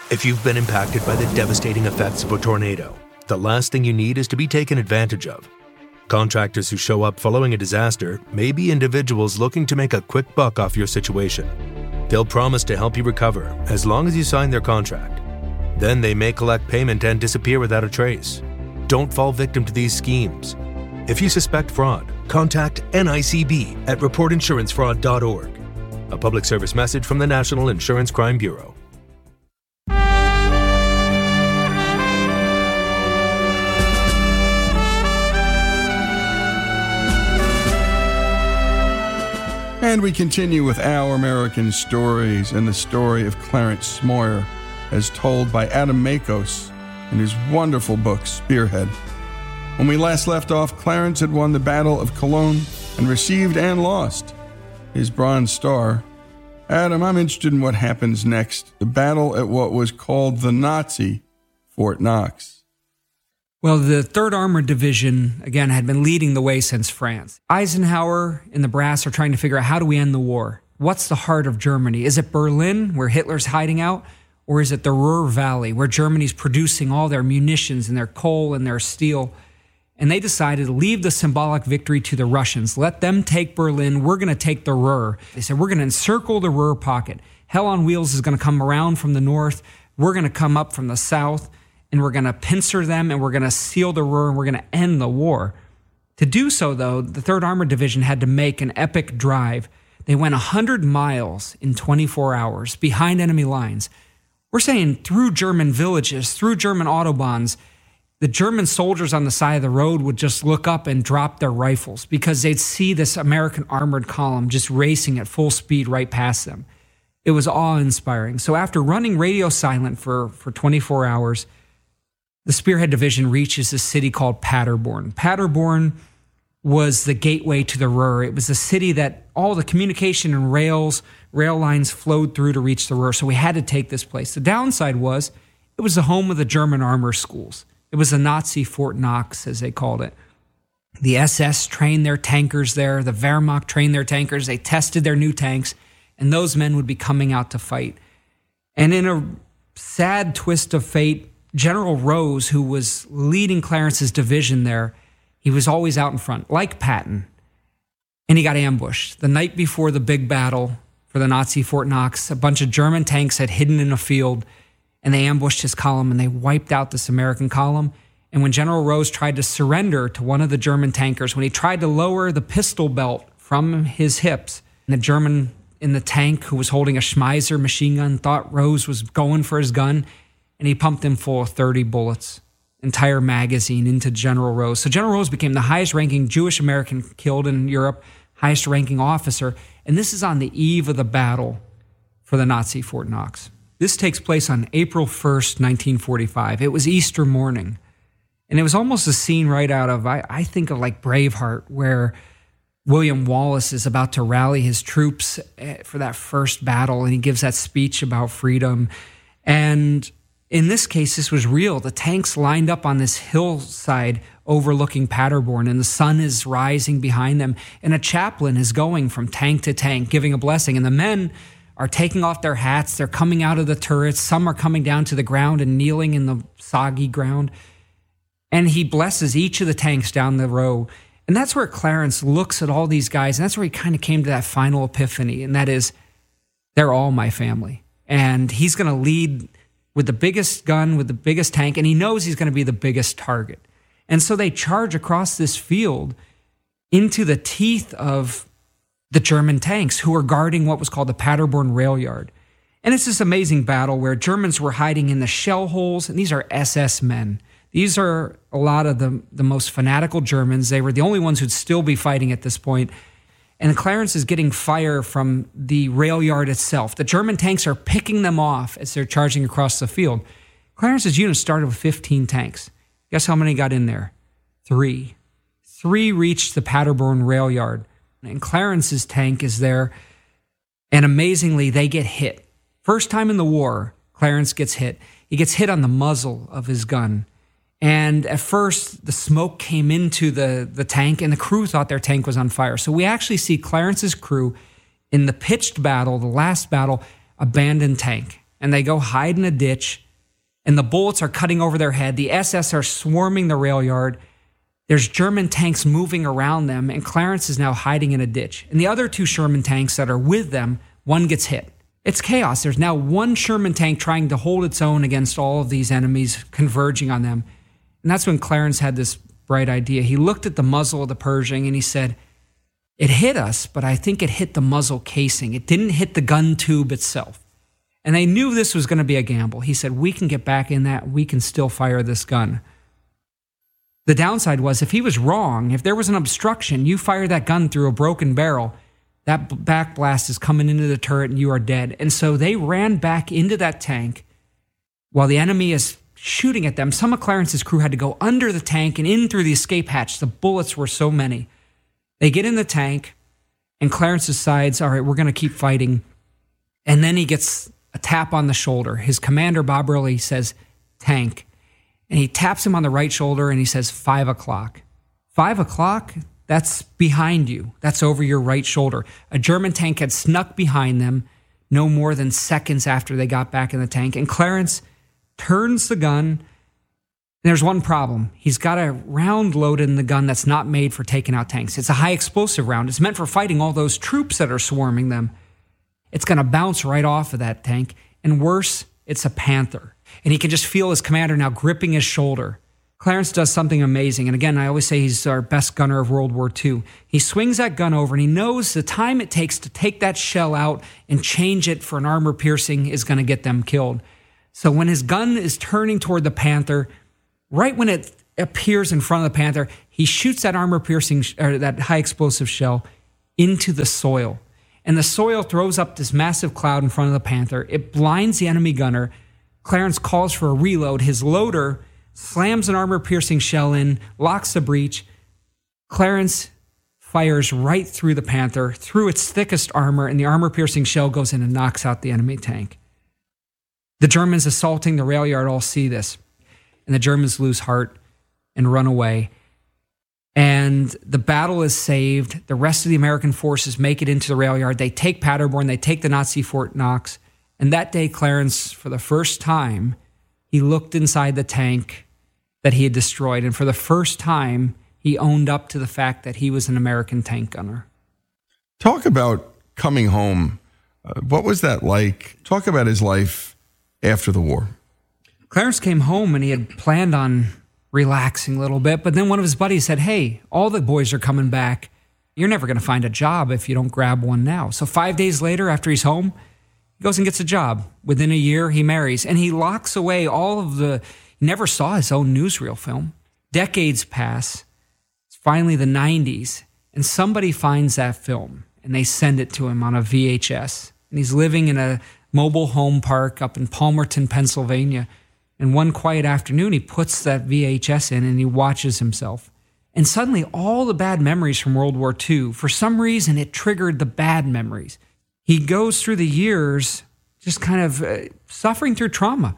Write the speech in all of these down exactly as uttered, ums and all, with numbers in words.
If you've been impacted by the devastating effects of a tornado, the last thing you need is to be taken advantage of. Contractors who show up following a disaster may be individuals looking to make a quick buck off your situation. They'll promise to help you recover as long as you sign their contract. Then they may collect payment and disappear without a trace. Don't fall victim to these schemes. If you suspect fraud, contact N I C B at report insurance fraud dot org. A public service message from the National Insurance Crime Bureau. And we continue with Our American Stories and the story of Clarence Smoyer, as told by Adam Makos in his wonderful book, Spearhead. When we last left off, Clarence had won the Battle of Cologne and received and lost his Bronze Star. Adam, I'm interested in what happens next, the battle at what was called the Nazi Fort Knox. Well, the third Armored Division, again, had been leading the way since France. Eisenhower and the brass are trying to figure out, how do we end the war? What's the heart of Germany? Is it Berlin, where Hitler's hiding out? Or is it the Ruhr Valley, where Germany's producing all their munitions and their coal and their steel? And they decided to leave the symbolic victory to the Russians. Let them take Berlin. We're going to take the Ruhr. They said, we're going to encircle the Ruhr pocket. Hell on Wheels is going to come around from the north. We're going to come up from the south. And we're going to pincer them, and we're going to seal the Ruhr, and we're going to end the war. To do so, though, the third Armored Division had to make an epic drive. They went one hundred miles in twenty-four hours behind enemy lines. We're saying through German villages, through German autobahns. The German soldiers on the side of the road would just look up and drop their rifles because they'd see this American armored column just racing at full speed right past them. It was awe-inspiring. So after running radio silent for, for twenty-four hours, the Spearhead Division reaches a city called Paderborn. Paderborn was the gateway to the Ruhr. It was a city that all the communication and rails, rail lines flowed through to reach the Ruhr, so we had to take this place. The downside was it was the home of the German armor schools. It was the Nazi Fort Knox, as they called it. The S S trained their tankers there. The Wehrmacht trained their tankers. They tested their new tanks, and those men would be coming out to fight. And in a sad twist of fate, General Rose, who was leading Clarence's division there, he was always out in front, like Patton. And he got ambushed. The night before the big battle for the Nazi Fort Knox, a bunch of German tanks had hidden in a field, and they ambushed his column, and they wiped out this American column. And when General Rose tried to surrender to one of the German tankers, when he tried to lower the pistol belt from his hips, and the German in the tank who was holding a Schmeiser machine gun thought Rose was going for his gun, and he pumped him full of thirty bullets, entire magazine into General Rose. So General Rose became the highest-ranking Jewish American killed in Europe, highest-ranking officer, and this is on the eve of the battle for the Nazi Fort Knox. This takes place on April first, nineteen forty-five. It was Easter morning, and it was almost a scene right out of, I, I think of like Braveheart, where William Wallace is about to rally his troops for that first battle, and he gives that speech about freedom. And in this case, this was real. The tanks lined up on this hillside overlooking Paderborn, and the sun is rising behind them, and a chaplain is going from tank to tank, giving a blessing, and the men are taking off their hats. They're coming out of the turrets. Some are coming down to the ground and kneeling in the soggy ground, and he blesses each of the tanks down the row. And that's where Clarence looks at all these guys, and that's where he kind of came to that final epiphany, and that is, they're all my family. And he's going to lead with the biggest gun, with the biggest tank, and he knows he's going to be the biggest target. And so they charge across this field into the teeth of the German tanks who are guarding what was called the Paderborn Rail Yard. And it's this amazing battle where Germans were hiding in the shell holes, and these are S S men. These are a lot of the, the most fanatical Germans. They were the only ones who'd still be fighting at this point. And Clarence is getting fire from the rail yard itself. The German tanks are picking them off as they're charging across the field. Clarence's unit started with fifteen tanks. Guess how many got in there? Three. Three reached the Paderborn rail yard. And Clarence's tank is there. And amazingly, they get hit. First time in the war, Clarence gets hit. He gets hit on the muzzle of his gun. And at first, the smoke came into the, the tank, and the crew thought their tank was on fire. So we actually see Clarence's crew in the pitched battle, the last battle, abandon tank. and they go hide in a ditch, and the bullets are cutting over their head. The S S are swarming the rail yard. There's German tanks moving around them, and Clarence is now hiding in a ditch. And the other two Sherman tanks that are with them, one gets hit. It's chaos. There's now one Sherman tank trying to hold its own against all of these enemies converging on them. And that's when Clarence had this bright idea. He looked at the muzzle of the Pershing and he said, it hit us, but I think it hit the muzzle casing. It didn't hit the gun tube itself. And they knew this was going to be a gamble. He said, we can get back in that. We can still fire this gun. The downside was if he was wrong, if there was an obstruction, you fire that gun through a broken barrel, that back blast is coming into the turret and you are dead. And so they ran back into that tank while the enemy is shooting at them. Some of Clarence's crew had to go under the tank and in through the escape hatch. The bullets were so many. They get in the tank and Clarence decides, all right, we're going to keep fighting. And then he gets a tap on the shoulder. His commander, Bob Early, says, tank. And he taps him on the right shoulder and he says, five o'clock. Five o'clock? That's behind you. That's over your right shoulder. A German tank had snuck behind them no more than seconds after they got back in the tank. And Clarence turns the gun. And there's one problem. He's got a round loaded in the gun that's not made for taking out tanks. It's a high explosive round. It's meant for fighting all those troops that are swarming them. It's going to bounce right off of that tank. And worse, it's a Panther. And he can just feel his commander now gripping his shoulder. Clarence does something amazing. And again, I always say he's our best gunner of World War Two. He swings that gun over and he knows the time it takes to take that shell out and change it for an armor piercing is going to get them killed. So when his gun is turning toward the Panther, right when it appears in front of the Panther, he shoots that armor piercing, or that high explosive shell into the soil. And the soil throws up this massive cloud in front of the Panther. It blinds the enemy gunner. Clarence calls for a reload. His loader slams an armor-piercing shell in, locks the breech. Clarence fires right through the Panther, through its thickest armor, and the armor-piercing shell goes in and knocks out the enemy tank. The Germans assaulting the rail yard all see this, and the Germans lose heart and run away. And the battle is saved. The rest of the American forces make it into the rail yard. They take Paderborn. They take the Nazi Fort Knox. And that day, Clarence, for the first time, he looked inside the tank that he had destroyed. And for the first time, he owned up to the fact that he was an American tank gunner. Talk about coming home. Uh, what was that like? Talk about his life after the war. Clarence came home and he had planned on relaxing a little bit. But then one of his buddies said, hey, all the boys are coming back. You're never going to find a job if you don't grab one now. So five days later, after he's home, he goes and gets a job. Within a year, he marries. And he locks away all of the... He never saw his own newsreel film. Decades pass. It's finally the nineties. And somebody finds that film. And they send it to him on a V H S. And he's living in a mobile home park up in Palmerton, Pennsylvania. And one quiet afternoon, he puts that V H S in and he watches himself. And suddenly, all the bad memories from World War Two, for some reason, it triggered the bad memories. He goes through the years just kind of uh, suffering through trauma.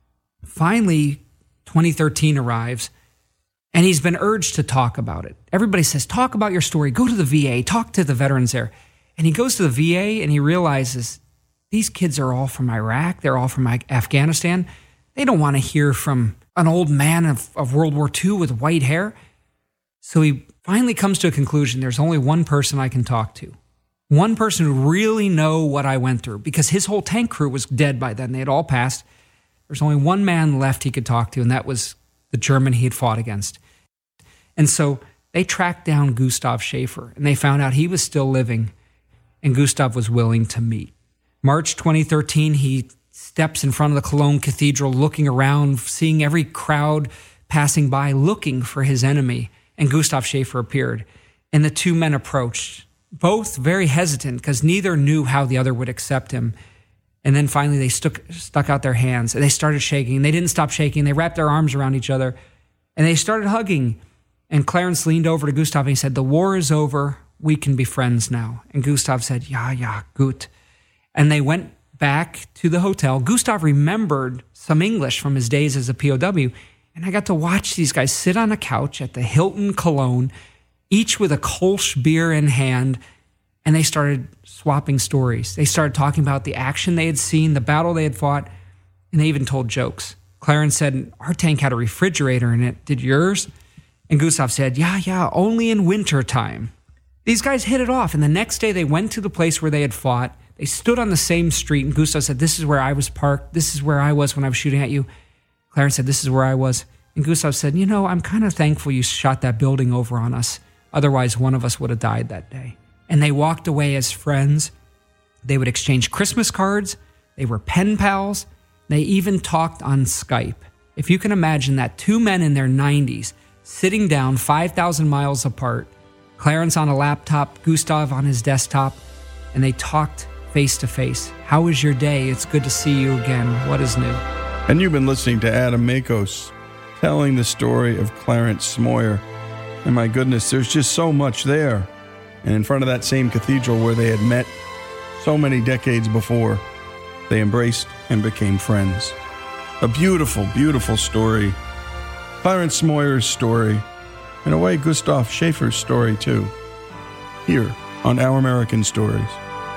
Finally, twenty thirteen arrives, and he's been urged to talk about it. Everybody says, talk about your story. Go to the V A. Talk to the veterans there. And he goes to the V A, and he realizes these kids are all from Iraq. They're all from Afghanistan. They don't want to hear from an old man of, of World War Two with white hair. So he finally comes to a conclusion. There's only one person I can talk to. One person who really know what I went through, because his whole tank crew was dead by then. They had all passed. There's only one man left he could talk to, and that was the German he had fought against. And so they tracked down Gustav Schaefer, and they found out he was still living, and Gustav was willing to meet. March twenty thirteen, he steps in front of the Cologne Cathedral, looking around, seeing every crowd passing by, looking for his enemy, and Gustav Schaefer appeared. And the two men approached, both very hesitant because neither knew how the other would accept him. And then finally they stuck, stuck out their hands and they started shaking. They didn't stop shaking. They wrapped their arms around each other and they started hugging. And Clarence leaned over to Gustav and he said, the war is over. We can be friends now. And Gustav said, ja, ja, gut. And they went back to the hotel. Gustav remembered some English from his days as a P O W. And I got to watch these guys sit on a couch at the Hilton Cologne, each with a Kolsch beer in hand, And they started swapping stories. They started talking about the action they had seen, the battle they had fought, and they even told jokes. Clarence said, our tank had a refrigerator in it. Did yours? And Gustav said, yeah, yeah, only in winter time. These guys hit it off, and the next day they went to the place where they had fought. They stood on the same street, and Gustav said, this is where I was parked. This is where I was when I was shooting at you. Clarence said, this is where I was. And Gustav said, you know, I'm kind of thankful you shot that building over on us. Otherwise, one of us would have died that day. And they walked away as friends. They would exchange Christmas cards. They were pen pals. They even talked on Skype. If you can imagine that, two men in their nineties sitting down five thousand miles apart, Clarence on a laptop, Gustav on his desktop, and they talked face to face. How was your day? It's good to see you again. What is new? And you've been listening to Adam Makos telling the story of Clarence Smoyer. And my goodness, there's just so much there. And in front of that same cathedral where they had met so many decades before, they embraced and became friends. A beautiful, beautiful story. Clarence Smoyer's story. In a way, Gustav Schaefer's story, too. Here on Our American Stories.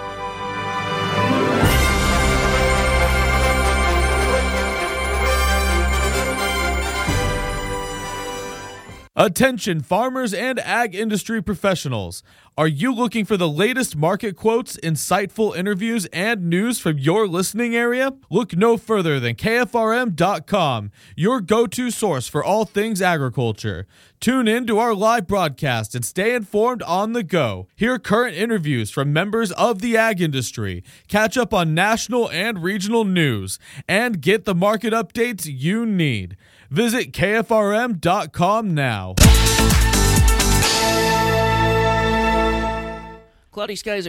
Attention farmers and ag industry professionals. Are you looking for the latest market quotes, insightful interviews, and news from your listening area? Look no further than K F R M dot com, your go-to source for all things agriculture. Tune in to our live broadcast and stay informed on the go. Hear current interviews from members of the ag industry, catch up on national and regional news, and get the market updates you need. Visit K F R M dot com now. Cloudy skies